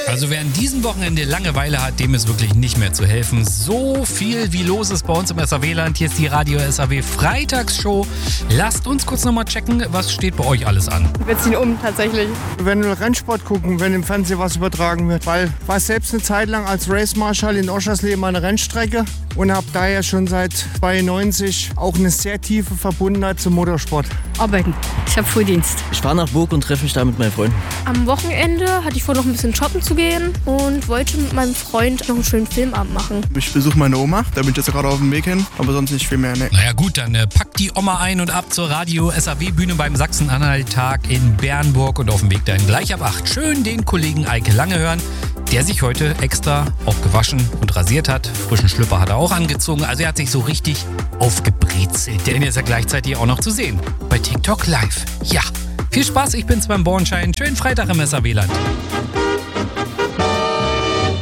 Also wer an diesem Wochenende Langeweile hat, dem ist wirklich nicht mehr zu helfen. So viel wie los ist bei uns im SAW-Land. Hier ist die Radio SAW Freitagsshow. Lasst uns kurz nochmal checken, was steht bei euch alles an. Wir ziehen um, tatsächlich. Wenn wir Rennsport gucken, wenn im Fernsehen was übertragen wird. Weil ich war selbst eine Zeit lang als Race Marshal in Oschersleben an der Rennstrecke und habe daher schon seit 92 auch eine sehr tiefe Verbundenheit zum Motorsport. Arbeiten. Ich habe Frühdienst. Ich fahre nach Burg und treffe mich da mit meinen Freunden. Am Wochenende hatte ich vor, noch ein bisschen shoppen zu gehen und wollte mit meinem Freund noch einen schönen Filmabend machen. Ich besuche meine Oma, da bin ich jetzt gerade auf dem Weg hin, aber sonst nicht viel mehr. Ne. Naja gut, dann packt die Oma ein und ab zur Radio SAW-Bühne beim Sachsen-Anhalt-Tag in Bernburg und auf dem Weg dahin gleich ab 8. Schön den Kollegen Eike Lange hören, der sich heute extra auch gewaschen und rasiert hat. Frischen Schlüpper hat er auch angezogen, also er hat sich so richtig aufgebrezelt. Den ist ja gleichzeitig auch noch zu sehen bei TikTok Live. Ja, viel Spaß, ich bin's beim Bornschein. Schönen Freitag im SAW-Land.